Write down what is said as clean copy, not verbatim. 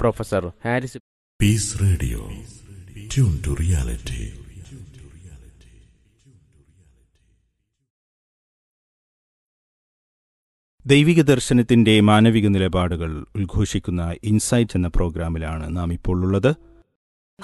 Professor Haris. Piece radio, tune to reality. ദൈവിക ദർശനത്തിന്റെ മാനവിക നിലപാടുകൾ ഉദ്ഘോഷിക്കുന്ന ഇൻസൈറ്റ് എന്ന പ്രോഗ്രാമിലാണ് നാം ഇപ്പോൾ ഉള്ളത്.